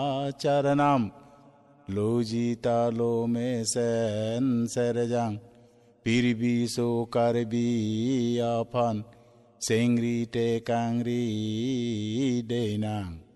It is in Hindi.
चरणम लोजिता लो में sen serjang pirbi so karbi afan sengri te kangri denang